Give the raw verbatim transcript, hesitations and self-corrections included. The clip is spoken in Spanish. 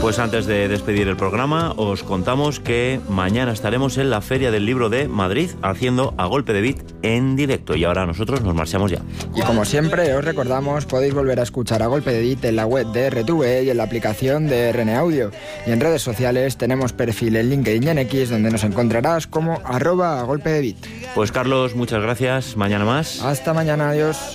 Pues antes de despedir el programa, os contamos que mañana estaremos en la Feria del Libro de Madrid haciendo A Golpe de Beat en directo. Y ahora nosotros nos marchamos ya. Y como siempre, os recordamos, podéis volver a escuchar A Golpe de Beat en la web de R T V y en la aplicación de R N Audio. Y en redes sociales tenemos perfil en LinkedIn y en X, donde nos encontrarás como arroba A Golpe de Beat. Pues Carlos, muchas gracias. Mañana más. Hasta mañana, adiós.